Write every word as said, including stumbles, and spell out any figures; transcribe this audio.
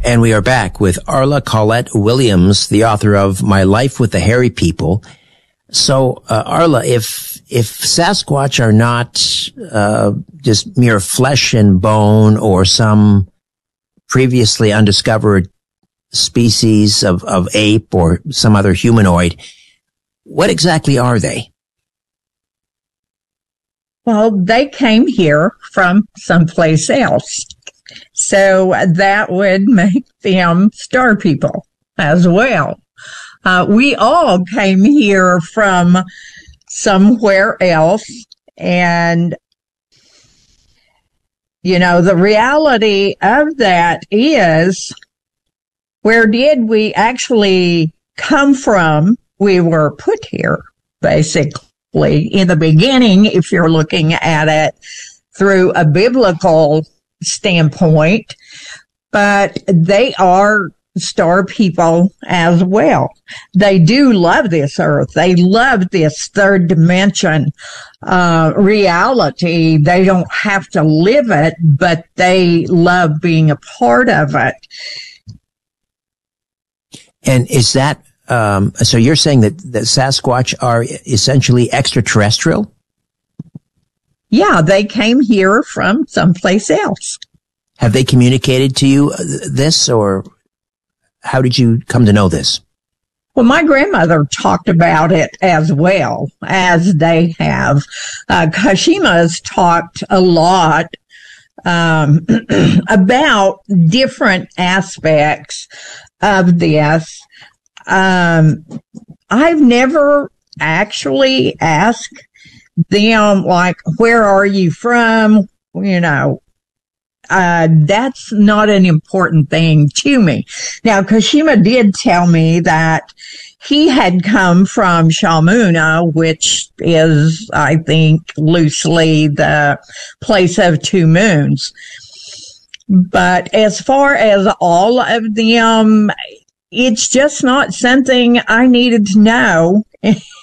And we are back with Arla Colette Williams, the author of My Life with the Hairy People. So, uh, Arla, if, if Sasquatch are not, uh, just mere flesh and bone or some previously undiscovered species of, of ape or some other humanoid, what exactly are they? Well, they came here from someplace else. So that would make them star people as well. Uh, we all came here from somewhere else. And, you know, the reality of that is, where did we actually come from? We were put here, basically. In the beginning, if you're looking at it through a biblical standpoint, but they are star people as well. They do love this earth. They love this third dimension uh reality. They don't have to live it, but they love being a part of it. And is that um so you're saying that, that Sasquatch are essentially extraterrestrial? Yeah, they came here from someplace else. Have they communicated to you this, or how did you come to know this? Well, my grandmother talked about it as well as they have. Uh, Kashima's talked a lot um, about different aspects of this. Um, I've never actually asked them, like, where are you from? You know, uh, that's not an important thing to me. Now, Kashima did tell me that he had come from Shamuna, which is, I think, loosely the place of two moons. But as far as all of them, it's just not something I needed to know.